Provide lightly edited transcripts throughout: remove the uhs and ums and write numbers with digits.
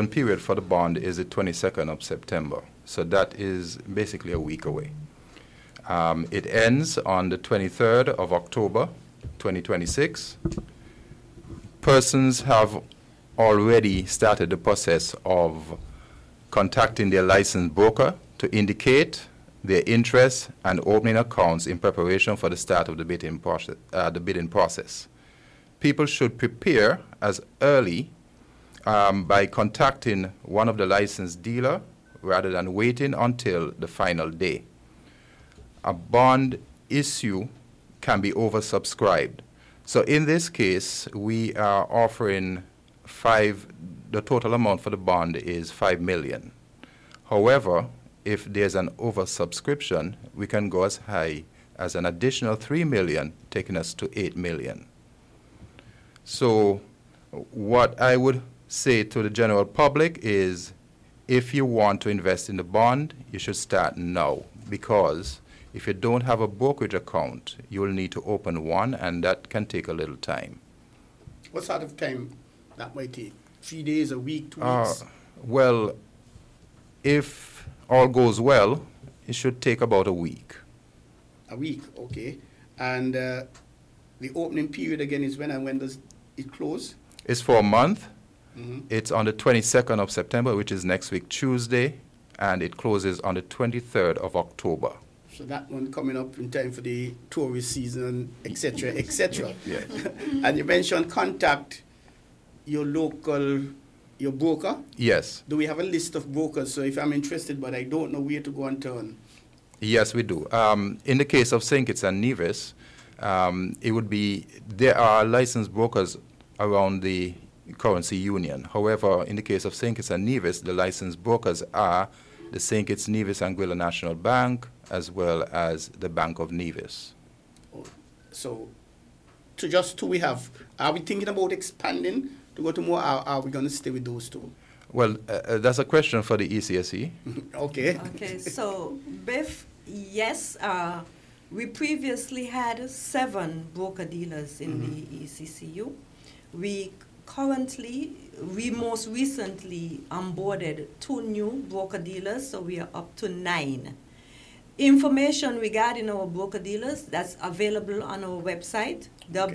open period for the bond is the 22nd of September. So that is basically a week away. It ends on the 23rd of October, 2026. Persons have already started the process of contacting their licensed broker to indicate their interest and opening accounts in preparation for the start of the bidding process. People should prepare as early by contacting one of the licensed dealer rather than waiting until the final day. A bond issue can be oversubscribed. So in this case, we are offering the total amount for the bond is $5 million. However, if there's an oversubscription, we can go as high as an additional $3 million, taking us to $8 million. So what I would say to the general public is, if you want to invest in the bond, you should start now, because if you don't have a brokerage account, you will need to open one, and that can take a little time. What sort of time that might take? 3 days, a week, 2 weeks? Well, if all goes well, it should take about a week. A week, okay. And the opening period again is when, and when does it close? It's for a month. Mm-hmm. It's on the 22nd of September, which is next week, Tuesday, and it closes on the 23rd of October. So that one coming up in time for the tourist season, etc., etc. Yes. And you mentioned contact your broker. Yes. Do we have a list of brokers? So if I'm interested, but I don't know where to go and turn. Yes, we do. In the case of St. Kitts and Nevis, there are licensed brokers around the currency union. However, in the case of St. Kitts and Nevis, the licensed brokers are the St. Kitts Nevis Anguilla National Bank, as well as the Bank of Nevis. So, to just two we have, are we thinking about expanding to go to more, or are we going to stay with those two? Well, that's a question for the ECSE. Okay. Okay, so, Biff, yes, we previously had 7 broker-dealers in the ECCU. We most recently onboarded 2 new broker-dealers, so we are up to 9. Information regarding our broker-dealers, that's available on our website,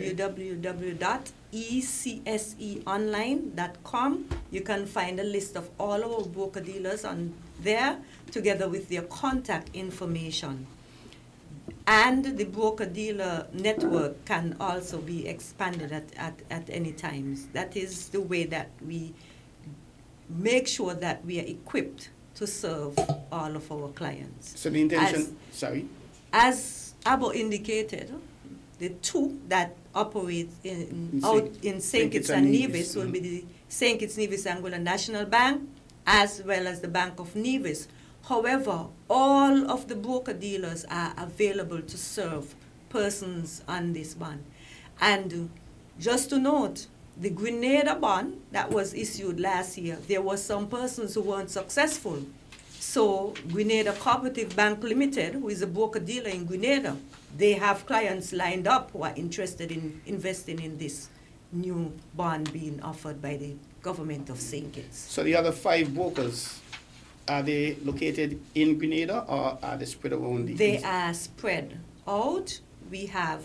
www.ecseonline.com. You can find a list of all our broker-dealers on there, together with their contact information. And the broker-dealer network can also be expanded at any time. That is the way that we make sure that we are equipped to serve all of our clients. So the intention, as Abo indicated, the 2 that operate in St. Kitts and Nevis will be the St. Kitts Nevis Anguilla National Bank, as well as the Bank of Nevis. However, all of the broker-dealers are available to serve persons on this bond. And just to note, the Grenada bond that was issued last year, there were some persons who weren't successful. So Grenada Cooperative Bank Limited, who is a broker-dealer in Grenada, they have clients lined up who are interested in investing in this new bond being offered by the government of St. Kitts. So the other 5 brokers, are they located in Grenada, or are they spread around the They east? are spread out. We have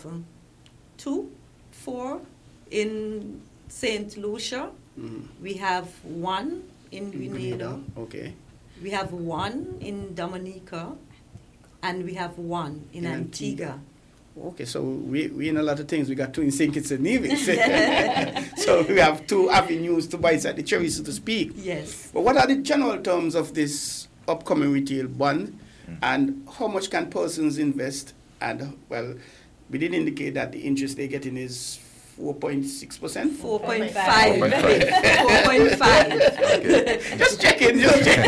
4 in St. Lucia. We have 1 in Grenada. Okay. We have 1 in Dominica. And we have 1 in Antigua. Okay, so we in a lot of things. We got 2 in St. Kitts and Nevis. So we have 2 avenues to bite at the cherry, so to speak. Yes. But what are the general terms of this upcoming retail bond, and how much can persons invest? And, well, we did indicate that the interest they're getting is 4.6%? 4.5. 4.5. Just checking.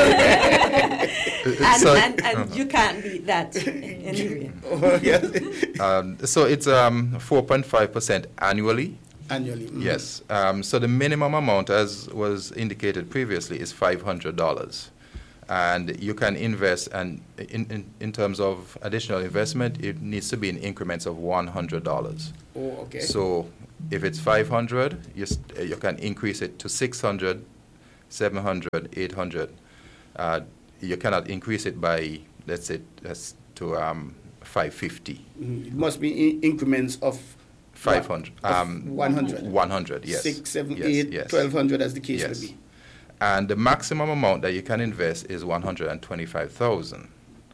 And you can't beat that anyway. So it's 4.5% annually. Annually. Yes. So the minimum amount, as was indicated previously, is $500. And you can invest, and in terms of additional investment, it needs to be in increments of $100. Oh, okay. So if it's 500, you can increase it to 600, 700, 800. You cannot increase it by, let's say, to 550. It must be increments of 500. 100. 100, yes. 6, 7, Yes, 8, yes. 1,200 as the case Yes. may be. And the maximum amount that you can invest is 125,000.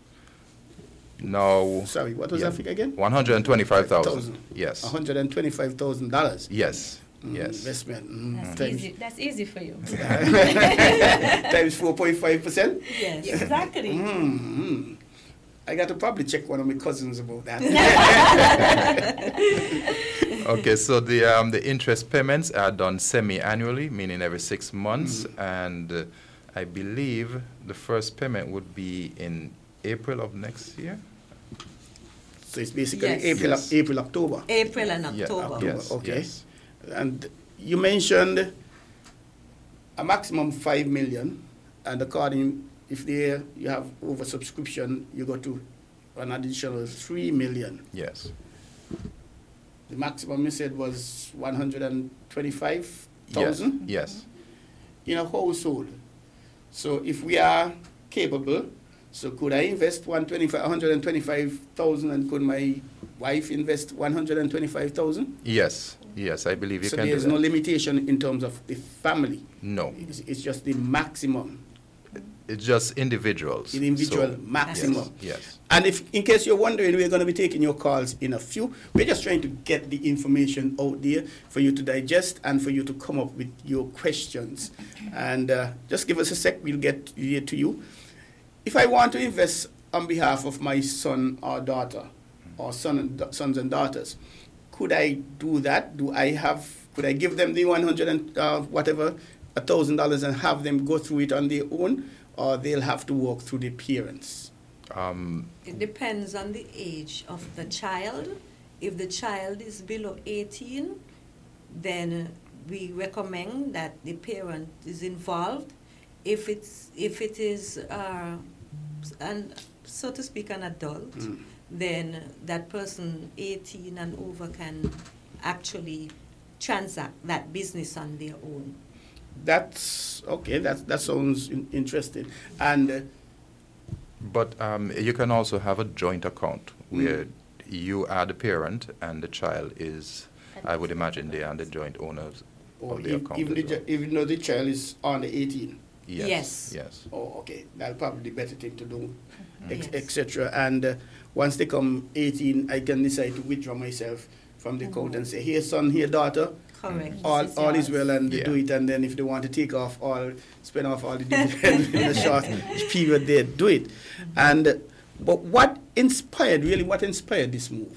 Now, Sorry, what was yeah, that figure again? 125,000. Yes. $125,000. Yes. Yes. Investment. That's easy for you. Times 4.5%. Yes. Exactly. I got to probably check one of my cousins about that. Okay, so the interest payments are done semi-annually, meaning every 6 months, and I believe the first payment would be in April of next year. So it's basically Yes. April, Yes. April, October. April and Yeah, October. yes, Okay. yes. And you mentioned a maximum 5 million, and according, if you have oversubscription, you go to an additional 3 million. Yes. The maximum you said was 125,000 Yes. in a household. So if we are capable, so could I invest 125,000 and could my wife invest 125,000? Yes. Yes, I believe you So can do there's that. no limitation in terms of the family. No. It's just the maximum. It's just individuals. Individual So, maximum. Yes. And if, in case you're wondering, we're going to be taking your calls in a few. We're just trying to get the information out there for you to digest and for you to come up with your questions. And just give us a sec, we'll get here to you. If I want to invest on behalf of my son or daughter, or sons and daughters, could I do that? Could I give them the 100 and whatever, $1,000 and have them go through it on their own, or they'll have to walk through the parents? It depends on the age of the child. If the child is below 18, then we recommend that the parent is involved. If it is, so to speak, an adult, then that person 18 and over can actually transact that business on their own. That's okay. That sounds interesting. And But you can also have a joint account where you are the parent and the child is, I would imagine, they are the joint owners of the account. even though the child is under 18. Yes. Yes. Oh, okay. That's probably the better thing to do, Yes. etc. And once they come 18, I can decide to withdraw myself from the account and say, here, son, here, daughter. Correct. All is well, and they Yeah. do it, and then if they want to spend off all the dividends in a short period, they do it. And but what inspired this move?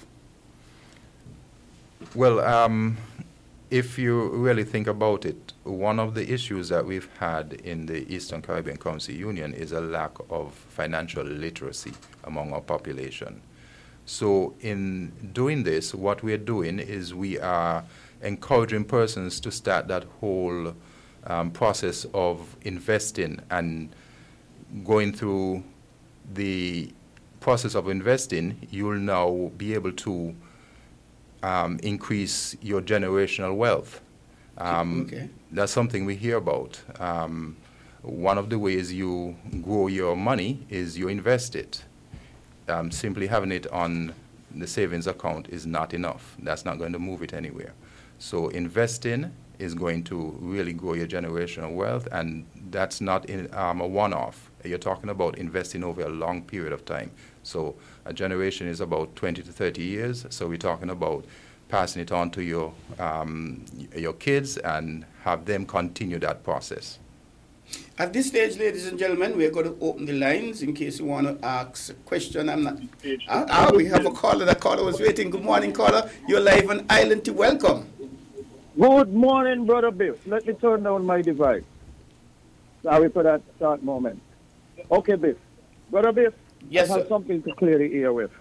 Well, if you really think about it, one of the issues that we've had in the Eastern Caribbean Currency Union is a lack of financial literacy among our population. So in doing this, what we're doing is we are encouraging persons to start that whole process of investing, and going through the process of investing, you'll now be able to increase your generational wealth. Okay. That's something we hear about. One of the ways you grow your money is you invest it. Simply having it on the savings account is not enough. That's not going to move it anywhere. So investing is going to really grow your generational wealth, and that's not a one-off. You're talking about investing over a long period of time. So a generation is about 20 to 30 years. So we're talking about passing it on to your kids and have them continue that process. At this stage, ladies and gentlemen, we are going to open the lines in case you want to ask a question. We have a caller. That caller was waiting. Good morning, caller. You're live on Island T. Welcome. Good morning, Brother Biff. Let me turn down my device. Sorry for that start moment. Okay, Biff. Brother Biff, Yes, I have sir. something to clear the air with.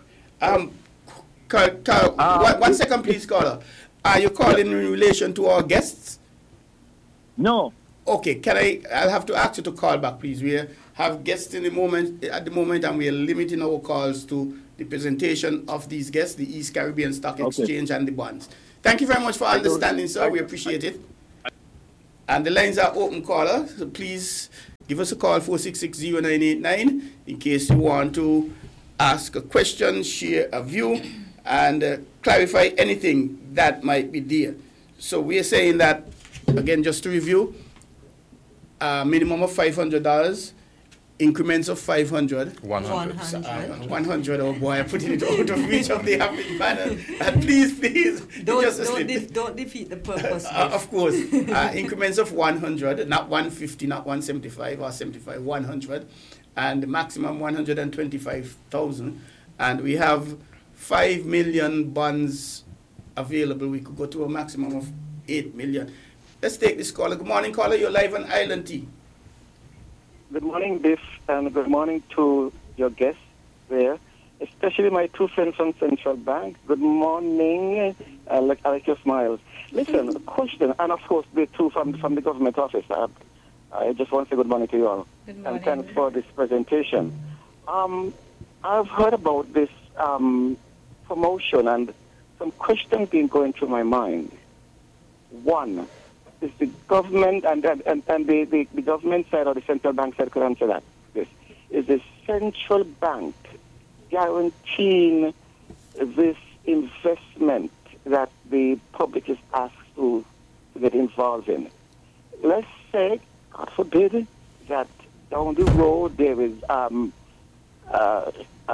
One second, please, caller. Are you calling in relation to our guests? No. Okay, I'll have to ask you to call back, please. We have guests at the moment, and we are limiting our calls to the presentation of these guests, the East Caribbean Stock Okay. Exchange and the bonds. Thank you very much for understanding, sir. We appreciate it. And the lines are open, caller, so please give us a call, 466-0989, in case you want to ask a question, share a view, and clarify anything that might be there. So we are saying that, again, just to review, minimum of $500, increments of 500. 100. Oh boy, I'm putting it out of reach of the average man. And please, don't defeat the purpose. Of course, increments of 100, not 150, not 175 or 75, 100, and maximum 125,000. And we have 5 million bonds available. We could go to a maximum of 8 million. Let's take this caller. Good morning, caller. You're live on Island T. Good morning, Biff, and good morning to your guests there, especially my two friends from Central Bank. Good morning. I like your smiles. Listen, a question, and of course the two from the government office. I just want to say good morning to you all. Good morning. And thanks for this presentation. I've heard about this promotion, and some questions been going through my mind. One, is the government and the government side or the central bank side could answer that. This is the central bank guaranteeing this investment that the public is asked to get involved in. Let's say, God forbid, that down the road there is a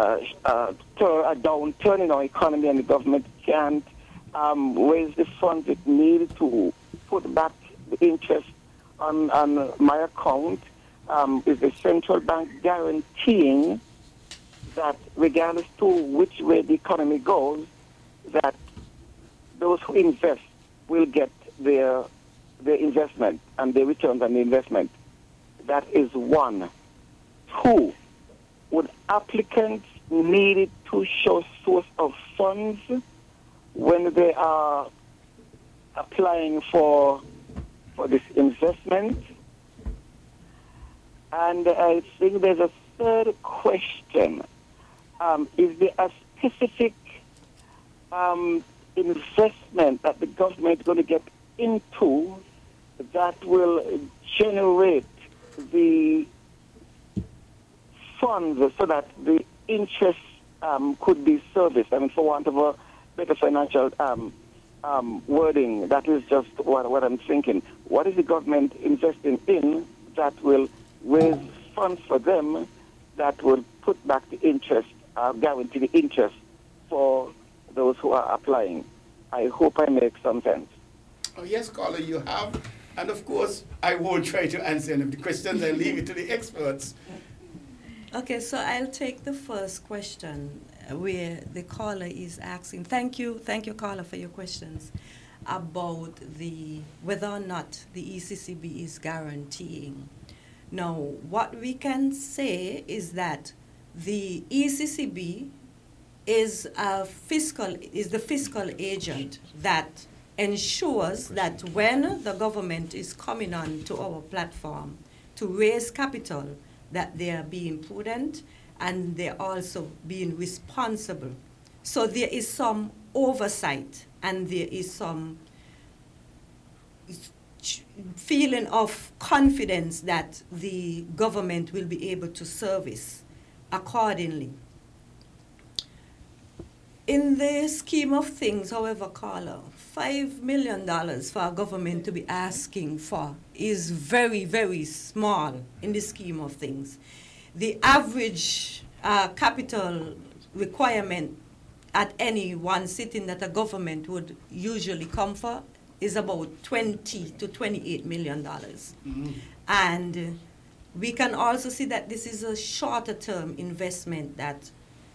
downturn in our economy and the government can't raise the funds it needs to put back the interest on my account. Is the central bank guaranteeing that regardless to which way the economy goes, that those who invest will get their investment and their returns on the investment? That is one. Two, would applicants need to show source of funds when they are applying for this investment? And I think there's a third question. Is there a specific investment that the government is going to get into that will generate the funds so that the interest could be serviced? I mean, for want of a better financial wording, that is just what I'm thinking. What is the government investing in that will raise funds for them that will put back the interest, guarantee the interest for those who are applying? I hope I make some sense. Oh, yes, caller, you have. And of course, I won't try to answer any of the questions. I leave it to the experts. Okay, so I'll take the first question where the caller is asking. Thank you, caller, for your questions about whether or not the ECCB is guaranteeing. Now, what we can say is that the ECCB is the fiscal agent that ensures that when the government is coming on to our platform to raise capital, that they are being prudent and they're also being responsible. So there is some oversight and there is some feeling of confidence that the government will be able to service accordingly. In the scheme of things, however, caller, $5 million for a government to be asking for is very, very small in the scheme of things. The average capital requirement at any one sitting that a government would usually come for is about $20 to $28 million. Mm-hmm. And we can also see that this is a shorter term investment that,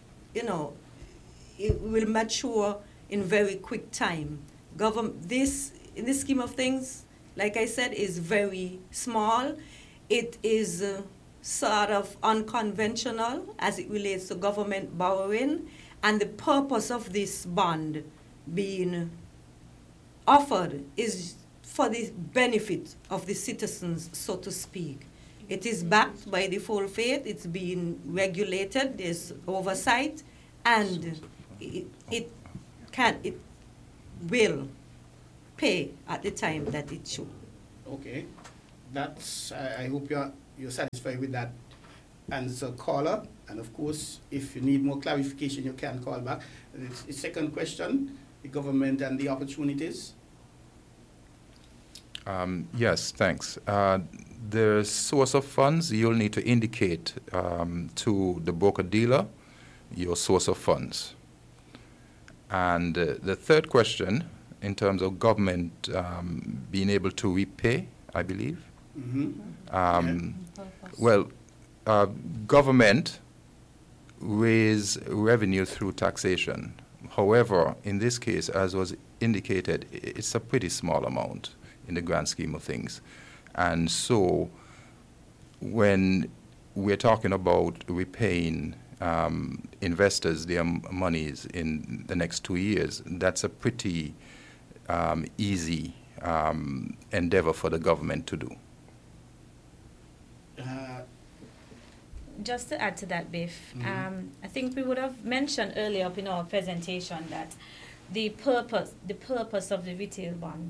it will mature in very quick time. This, in the scheme of things, like I said, is very small. It is sort of unconventional as it relates to government borrowing, and the purpose of this bond being offered is for the benefit of the citizens, so to speak. It is backed by the full faith, it's being regulated, there's oversight, and it will pay at the time that it should. Okay. That's, I hope you're satisfied with that answer, caller. And of course, if you need more clarification, you can call back. The second question, the government and the opportunities. Yes, thanks. The source of funds, you'll need to indicate to the broker-dealer your source of funds. And the third question, in terms of government being able to repay, I believe. Well, government raise revenue through taxation. However, in this case, as was indicated, it's a pretty small amount in the grand scheme of things. And so when we're talking about repaying investors their monies in the next 2 years, that's a pretty easy endeavor for the government to do. Just to add to that, Biff, I think we would have mentioned earlier up in our presentation that the purpose of the retail bond,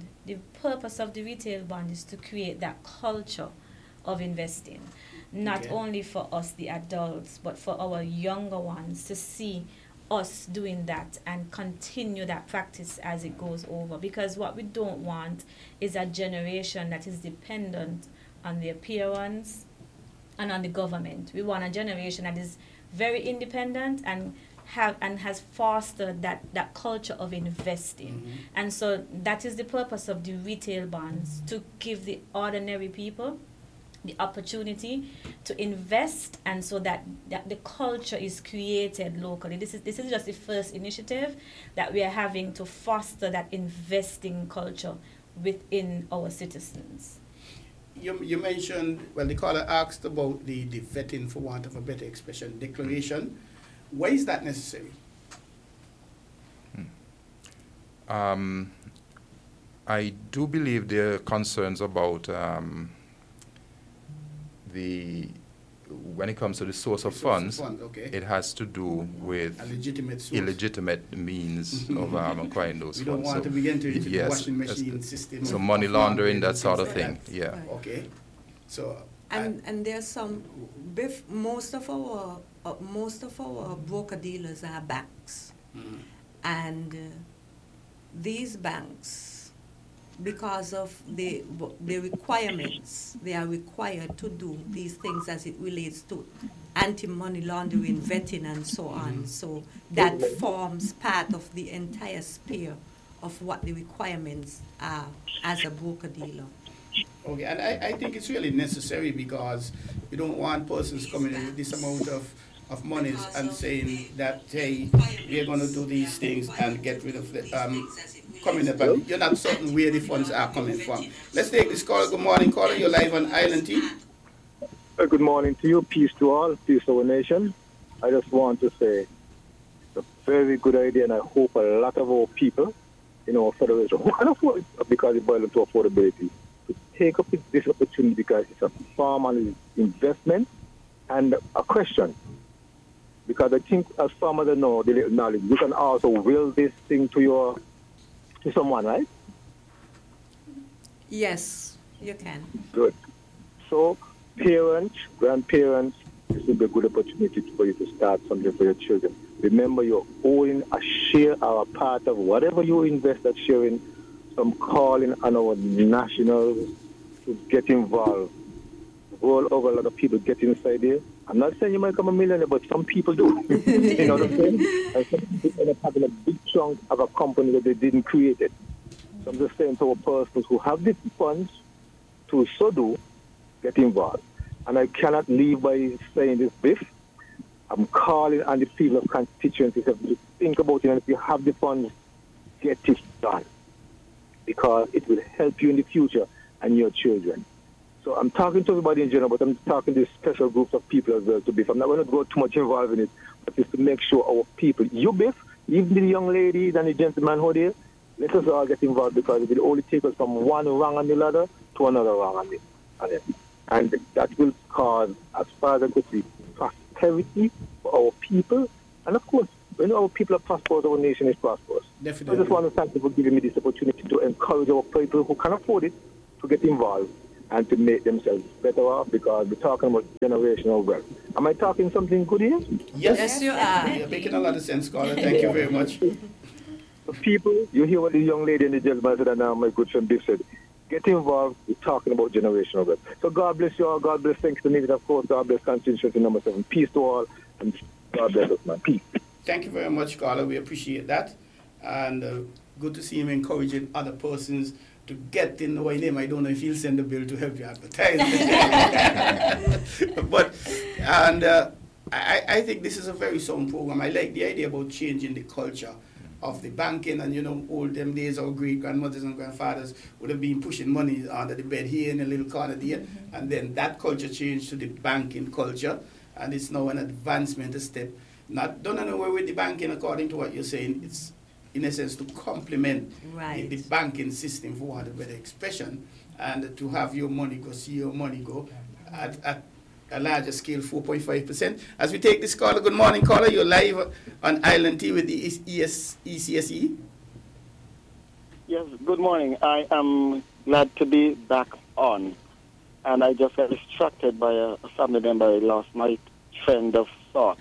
is to create that culture of investing, not only for us, the adults, but for our younger ones to see us doing that and continue that practice as it goes over. Because what we don't want is a generation that is dependent on their parents and on the government. We want a generation that is very independent and has fostered that culture of investing. And so that is the purpose of the retail bonds, to give the ordinary people the opportunity to invest, and so that the culture is created locally. This is just the first initiative that we are having to foster that investing culture within our citizens. You mentioned, well, the caller asked about the vetting, for want of a better expression, declaration. Why is that necessary? I do believe there are concerns about when it comes to the source of funds, it has to do with a legitimate source. Illegitimate means of acquiring those funds. We don't want to begin to into the washing machine system. So money laundering, that sort of thing. Yeah. Right. Okay. So. And there's some. Most of our broker dealers are banks, and these banks, because of the requirements, they are required to do these things as it relates to anti-money laundering, vetting, and so on. So that forms part of the entire sphere of what the requirements are as a broker-dealer. Okay, and I think it's really necessary, because you don't want persons coming in with this amount of monies and saying that, hey, we're going to do these things and get rid of the coming up, and you're not certain where the funds are coming from. Let's take this call. Good morning, caller. You're live on Island T. Good morning to you. Peace to all. Peace to our nation. I just want to say it's a very good idea, and I hope a lot of our people, federation, who can afford it because it boils down to affordability, to take up this opportunity, because it's a farm and investment. And a question, because I think as farmers know the little knowledge, you can also will this thing to someone, right? Yes, you can. Good. So, parents, grandparents, this will be a good opportunity for you to start something for your children. Remember, you're owning a share or a part of whatever you invest that sharing. So I'm calling on our nationals to get involved. All over, a lot of people get inside there. I'm not saying you might become a millionaire, but some people do. You know what I'm saying? And some people end up having a big chunk of a company that they didn't create it. So I'm just saying to our persons who have the funds to so do, get involved. And I cannot leave by saying this, Biff. I'm calling on the people of constituencies to think about it, and if you have the funds, get it done. Because it will help you in the future and your children. So I'm talking to everybody in general, but I'm talking to special groups of people as well to Biff. I'm not going to go too much involved in it, but just to make sure our people, you Biff, even the young ladies and the gentlemen who are there, let us all get involved, because it will only take us from one rung on the ladder to another rung on it. And that will cause, as far as I could see, prosperity for our people. And of course, when our people are prosperous, our nation is prosperous. Definitely. I just want to thank you for giving me this opportunity to encourage our people who can afford it to get involved and to make themselves better off, because we're talking about generational wealth. Am I talking something good here? Yes, you are. You're making a lot of sense, Carla. Thank you very much. So people, you hear what the young lady and the gentleman said, and now my good friend Biff said, get involved. We're talking about generational wealth. So God bless you all. God bless. Thanks to David, of course. God bless constituency number 7. Peace to all, and God bless us, man. Peace. Thank you very much, Carla. We appreciate that. And good to see him encouraging other persons to get in our name. I don't know if he'll send a bill to help you advertise. But, I think this is a very sound program. I like the idea about changing the culture of the banking. And, you know, old them days, our great-grandmothers and grandfathers would have been pushing money under the bed here in a little corner there. And then that culture changed to the banking culture. And it's now an advancement, a step. Not done away with the banking, according to what you're saying. It's, in a sense, to complement the banking system, for want of a better expression, and to have your money go, see your money go at a larger scale, 4.5%. As we take this caller, good morning, caller. You're live on Island T with the ECSE. Yes, good morning. I am glad to be back on. And I just got distracted by a family member I lost my trend of thought.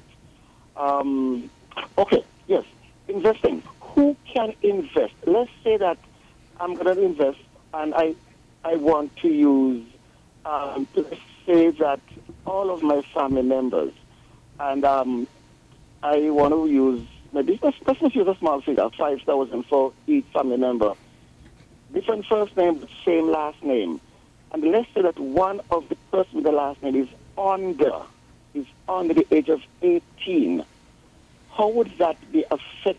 Okay, yes, investing. Who can invest? Let's say that I'm going to invest and I want to use, let's say that all of my family members, and I want to use, maybe let's just use a small figure, 5,000 for each family member. Different first name, but same last name. And let's say that one of the person with the last name is under the age of 18. How would that be affected?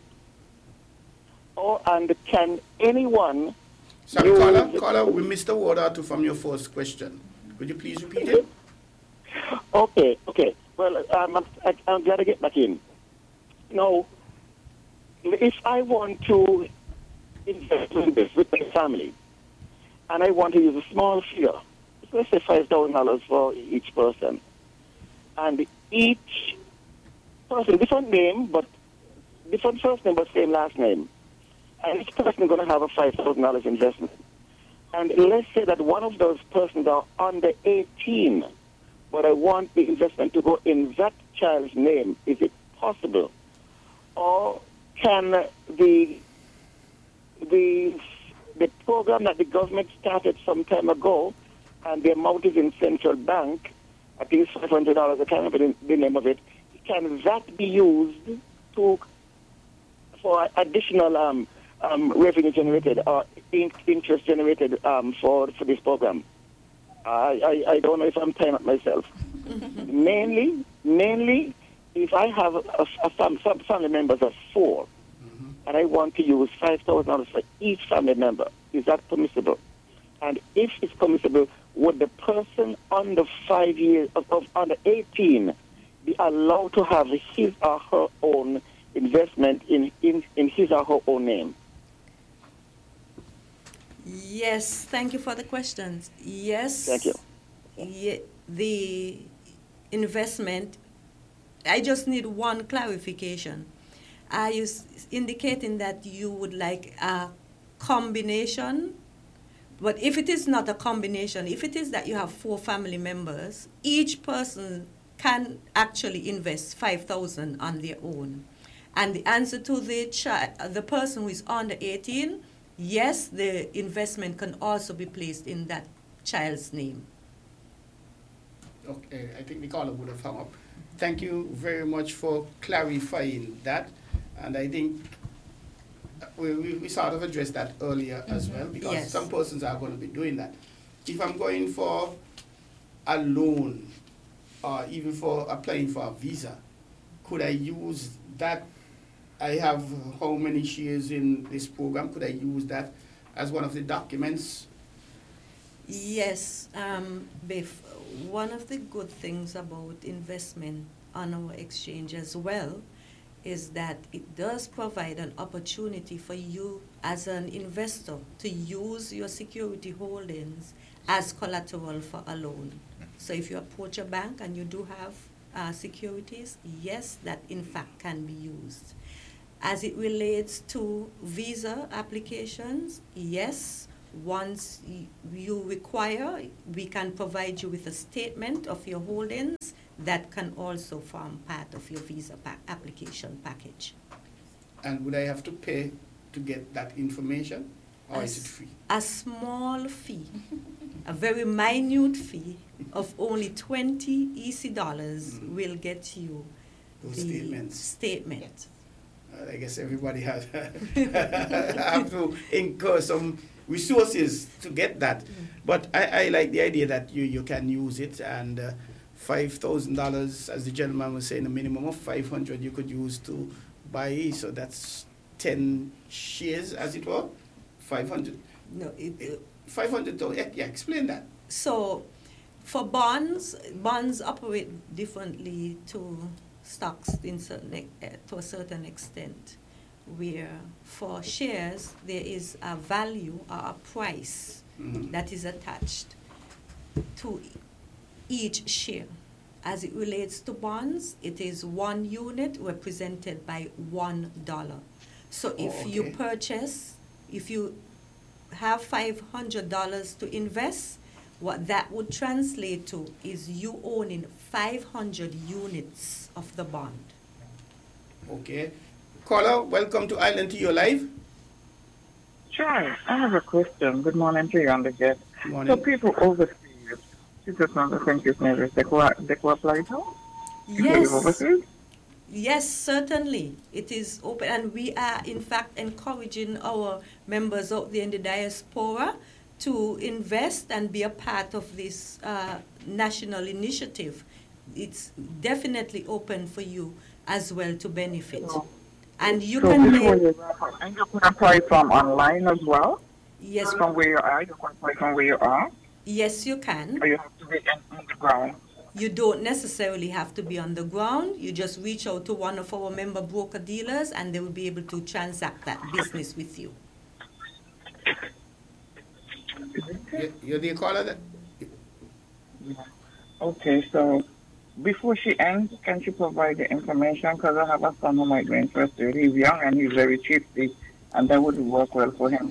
And can anyone... Sorry, caller, we missed the word out from your first question. Could you please repeat it? Okay. Well, I'm glad to get back in. Now, if I want to invest in this with my family, and I want to use a small figure, let's say $5,000 for each person, and each person, different name, but different first name, but same last name, and each person is going to have a $5,000 investment. And let's say that one of those persons are under 18, but I want the investment to go in that child's name. Is it possible? Or can the program that the government started some time ago, and the amount is in central bank, I think it's $500, I can't remember the name of it, can that be used for additional revenue generated or interest generated for this program? I don't know if I'm tying up myself. mainly, if I have some family members of 4, and I want to use $5,000 for each family member, is that permissible? And if it's permissible, would the person under 5 years of under 18 be allowed to have his or her own investment in his or her own name? Yes, thank you for the questions. Yes. Thank you. The investment, I just need one clarification. Are you indicating that you would like a combination? But if it is not a combination, if it is that you have 4 family members, each person can actually invest $5,000 on their own. And the answer to the person who is under 18, yes, the investment can also be placed in that child's name. Okay, I think the caller would have hung up. Thank you very much for clarifying that. And I think we sort of addressed that earlier as well, because some persons are going to be doing that. If I'm going for a loan or even for applying for a visa, could I use that? I have how many shares in this program? Could I use that as one of the documents? Yes, Biff. One of the good things about investment on our exchange as well is that it does provide an opportunity for you as an investor to use your security holdings as collateral for a loan. So if you approach a bank and you do have securities, yes, that in fact can be used. As it relates to visa applications, yes, once you require, we can provide you with a statement of your holdings that can also form part of your visa application package. And would I have to pay to get that information, or is it free? A small fee, a very minute fee of only 20 EC dollars will get you Those the statements. statement. I guess everybody has have to incur some resources to get that. But I like the idea that you can use it, and $5,000, as the gentleman was saying, a minimum of 500 you could use to buy. So that's 10 shares, as it were. 500. No, 500. Yeah, explain that. so for bonds operate differently to stocks to a certain extent, where for shares there is a value or a price that is attached to each share. As it relates to bonds, it is 1 unit represented by $1. So if you purchase, if you have $500 to invest, what that would translate to is you owning 500 units of the bond. Okay. Caller, welcome to Island to Your Live. Sure. I have a question. Good morning to you on the jet. Good morning. So people overseas, citizens of St. Kitts Nevis, they could apply to? Yes. Overseas? Yes, certainly. It is open, and we are, in fact, encouraging our members out there in the diaspora to invest and be a part of this national initiative. It's definitely open for you as well to benefit. And you So can before make, you and you can apply from online as well? yes, From where you are? You can apply from where you are? yes, you can. Or you have to be on the ground? You don't necessarily have to be on the ground. You just reach out to one of our member broker dealers and they will be able to transact that business with you. You're the caller that. Okay, so before she ends, can she provide the information? Because I have a son who might be interested. He's young and he's very cheapy, and that would work well for him.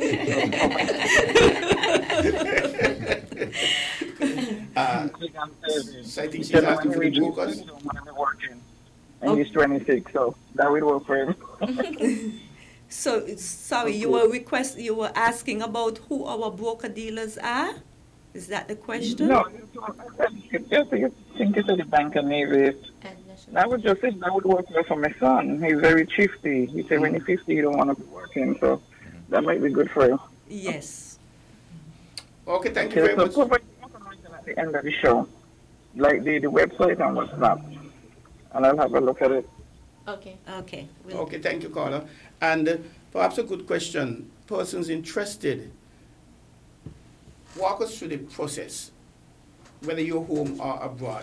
So I think she's asking for the brokers. And he's 26, so that would work for him. So, sorry, you were asking about who our broker dealers are? Is that the question? No, just you think it's the Bank of Nevis. I would just say that would work well for my son. He's very shifty. He said when he's 50, he don't want to be working, so that might be good for him. Yes. Okay, thank you very much. Provide information at the end of the show, like the website and WhatsApp, and I'll have a look at it. Okay. Okay. Okay, thank you, caller. And perhaps a good question. Persons interested, walk us through the process, whether you're home or abroad.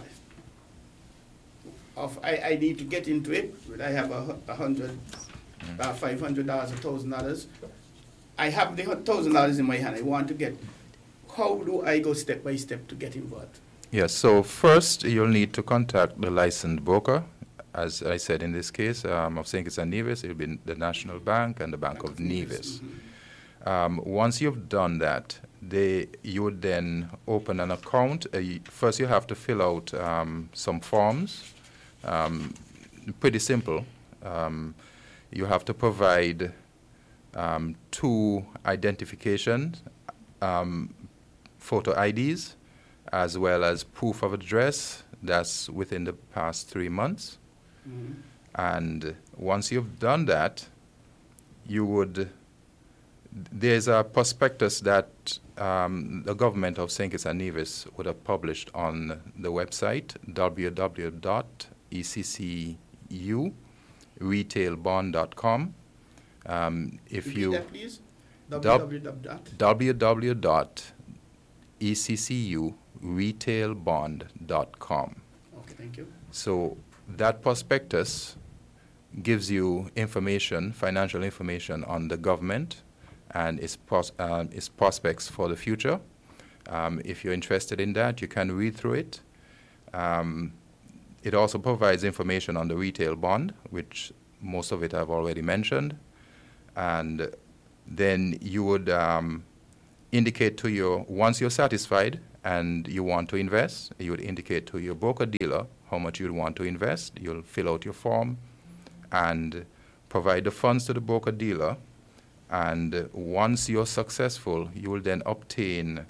I need to get into it. I have $100, $500, $1,000. I have the $1,000 in my hand. I want to get. How do I go step by step to get involved? Yes, so first you'll need to contact the licensed broker. As I said, in this case, of St. Kitts and Nevis, it will be the National Bank and the Bank of Nevis. Once you've done that, you would then open an account. First, you have to fill out some forms. Pretty simple. You have to provide 2 identification photo IDs, as well as proof of address that's within the past 3 months. And once you've done that, there's a prospectus that the government of St. Kitts and Nevis would have published on the website www.eccu.retailbond.com. Repeat that, please. www.eccu.retailbond.com. Okay, thank you. So that prospectus gives you information, financial information on the government and its prospects for the future. If you're interested in that, you can read through it. It also provides information on the retail bond, which most of it I've already mentioned. And then you would indicate to your, once you're satisfied and you want to invest, you would indicate to your broker-dealer how much you want to invest. You'll fill out your form and provide the funds to the broker-dealer. And once you're successful, you will then obtain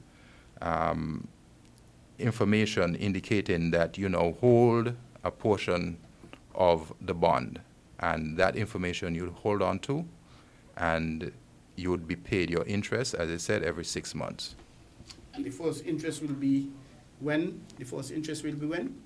information indicating that you now hold a portion of the bond. And that information you'll hold on to, and you would be paid your interest, as I said, every 6 months. And the first interest will be when? The first interest will be when?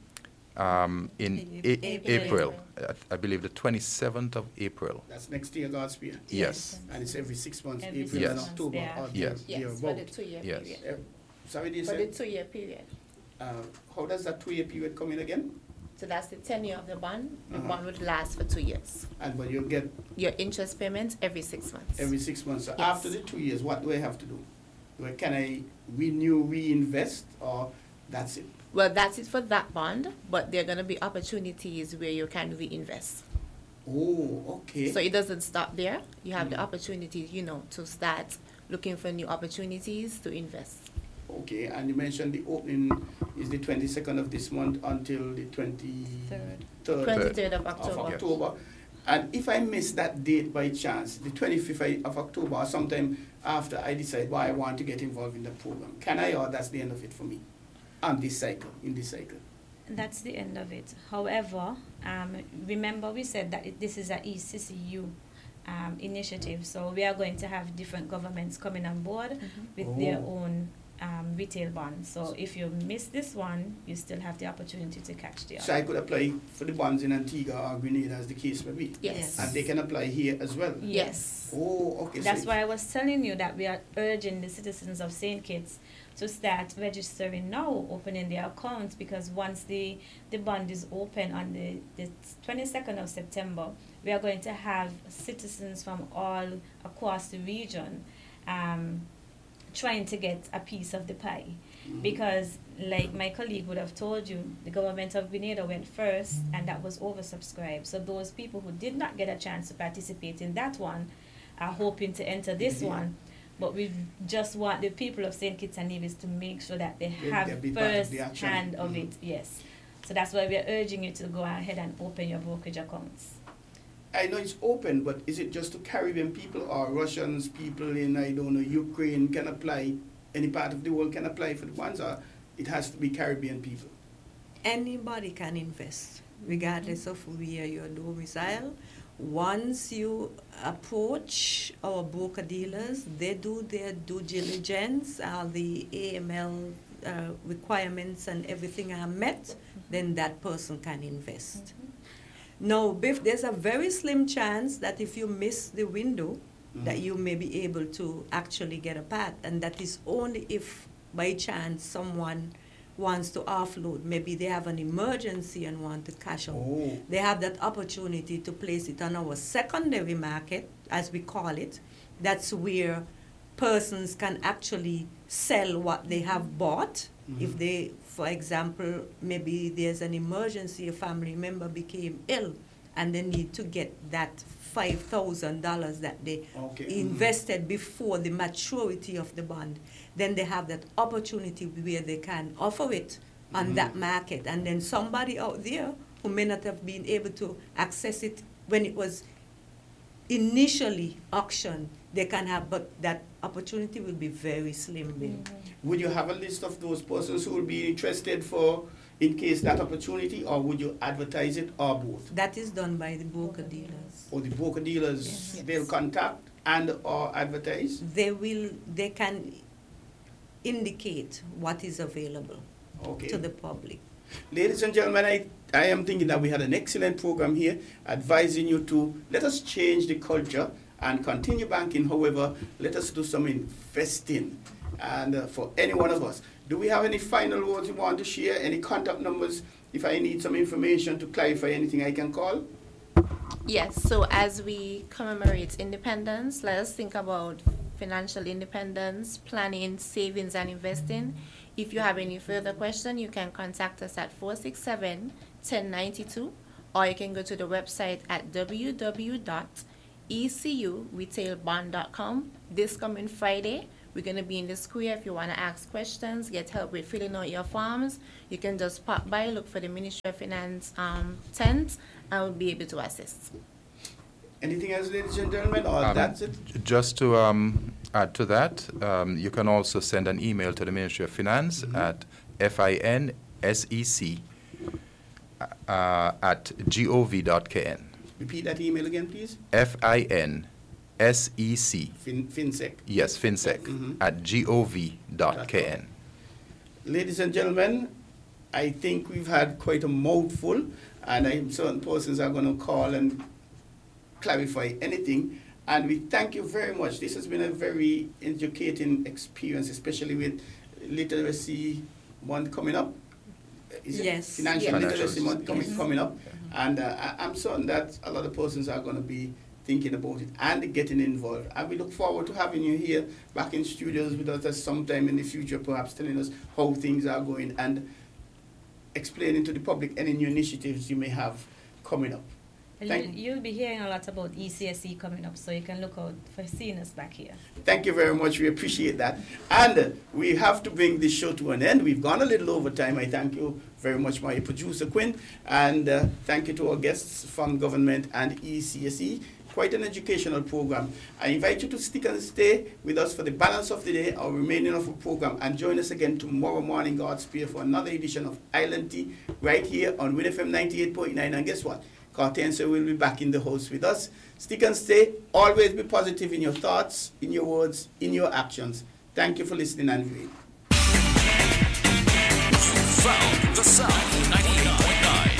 In April. I believe the 27th of April. That's next year, Godspeed. Yes. And it's every 6 months, Every April Yes. and October. Yeah. Or Yes. Yes, for the 2-year Yes. period. Sorry, they For the said? 2-year period. How does that 2-year period come in again? So that's the tenure of the bond. The Uh-huh. bond would last for 2 years. And but you'll get Your interest payments every 6 months. every 6 months. So Yes. after the 2 years, what do I have to do? Can I reinvest, or that's it? Well, that's it for that bond, but there are going to be opportunities where you can reinvest. Oh, okay. So it doesn't stop there. You have the opportunity, to start looking for new opportunities to invest. Okay, and you mentioned the opening is the 22nd of this month until the 23rd 23rd of of October. October. And if I miss that date by chance, the 25th of October, or sometime after I decide why I want to get involved in the program, can I, or that's the end of it for me on this cycle, in this cycle? That's the end of it. However, remember we said that this is a ECCU initiative, so we are going to have different governments coming on board with their own retail bonds. So if you miss this one, you still have the opportunity to catch the So other. I could apply for the bonds in Antigua or Grenada, as the case may be. Yes. And they can apply here as well. Yes. Oh, okay. That's so why I was telling you that we are urging the citizens of St. Kitts to start registering now, opening their accounts, because once the bond is open on the 22nd of September, we are going to have citizens from all across the region trying to get a piece of the pie. Because, like my colleague would have told you, the government of Grenada went first, and that was oversubscribed. So those people who did not get a chance to participate in that one are hoping to enter this one. But we just want the people of St. Kitts and Nevis to make sure that they have be part of first the action. hand of it, yes. So that's why we are urging you to go ahead and open your brokerage accounts. I know it's open, but is it just to Caribbean people or Russians, people in, I don't know, Ukraine can apply, any part of the world can apply for the ones, or it has to be Caribbean people? Anybody can invest, regardless of where your domicile. Once you approach our broker dealers, they do their due diligence, the AML requirements and everything are met, then that person can invest. Now, Biff, there's a very slim chance that if you miss the window, that you may be able to actually get a part, and that is only if by chance someone wants to offload. Maybe they have an emergency and want to cash out. Oh. They have that opportunity to place it on our secondary market, as we call it. That's where persons can actually sell what they have bought. If they, for example, maybe there's an emergency, a family member became ill, and they need to get that $5,000 that they invested before the maturity of the bond, then they have that opportunity where they can offer it on that market. And then somebody out there who may not have been able to access it when it was initially auctioned, they can have, but that opportunity will be very slim. Would you have a list of those persons who will be interested for, in case that opportunity, or would you advertise it, or both? That is done by the broker dealers. Or the broker dealers, Yes. they'll contact and or advertise? They can indicate what is available to the public. Ladies and gentlemen, I am thinking that we had an excellent program here, advising you to let us change the culture and continue banking. However, let us do some investing. And for any one of us, do we have any final words you want to share? Any contact numbers? If I need some information to clarify anything, I can call? Yes, so as we commemorate independence, let us think about financial independence, planning, savings, and investing. If you have any further question, you can contact us at 467-1092, or you can go to the website at www.ecuretailbond.com. This coming Friday, We're going to be in the square. If you want to ask questions, get help with filling out your forms, you can just pop by, look for the Ministry of Finance tent, and we'll be able to assist. Anything else, ladies and gentlemen, or that's it? Just to add to that, you can also send an email to the Ministry of Finance at finsec at gov.kn. Repeat that email again, please. FINSEC. FinSec. Yes, FinSec at gov.kn. Ladies and gentlemen, I think we've had quite a mouthful, and I'm certain persons are going to call and clarify anything. And we thank you very much. This has been a very educating experience, especially with Literacy Month coming up. Yes. Financial Literacy Month coming up. And I'm certain that a lot of persons are going to be thinking about it and getting involved. And we look forward to having you here back in studios with us sometime in the future, perhaps telling us how things are going and explaining to the public any new initiatives you may have coming up. You'll be hearing a lot about ECSE coming up, so you can look out for seeing us back here. Thank you very much. We appreciate that. And we have to bring this show to an end. We've gone a little over time. I thank you very much, my producer, Quinn. And thank you to our guests from government and ECSE. Quite an educational program. I invite you to stick and stay with us for the balance of the day, our remaining of the program, and join us again tomorrow morning, God's Spear, for another edition of Island Tea right here on Win FM 98.9. And guess what? Cartenso will be back in the house with us. Stick and stay. Always be positive in your thoughts, in your words, in your actions. Thank you for listening and viewing. Found the sound 98.9.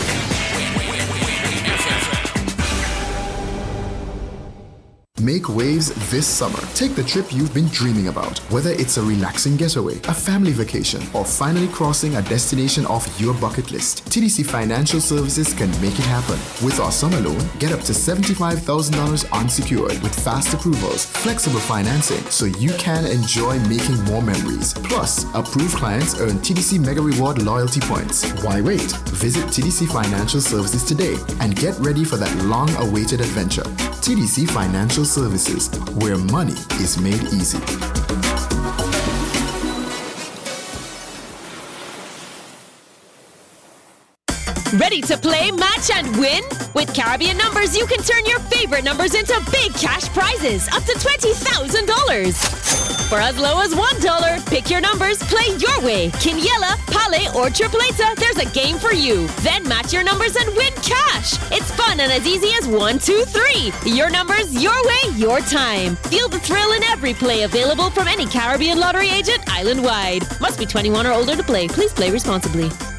Make waves this summer. Take the trip you've been dreaming about. Whether it's a relaxing getaway, a family vacation, or finally crossing a destination off your bucket list, TDC Financial Services can make it happen. With our summer loan, get up to $75,000 unsecured with fast approvals, flexible financing, so you can enjoy making more memories. Plus, approved clients earn TDC Mega Reward loyalty points. Why wait? Visit TDC Financial Services today and get ready for that long-awaited adventure. TDC Financial Services, where money is made easy. Ready to play, match, and win? With Caribbean Numbers, you can turn your favorite numbers into big cash prizes up to $20,000. For as low as $1, pick your numbers, play your way. Quiniela, Pale, or Tripleta, there's a game for you. Then match your numbers and win cash. It's fun and as easy as 1, 2, 3. Your numbers, your way, your time. Feel the thrill in every play available from any Caribbean lottery agent island-wide. Must be 21 or older to play. Please play responsibly.